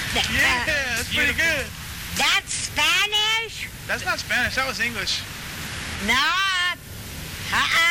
Yeah, that's pretty good. That's Spanish? That's not Spanish. That was English. No.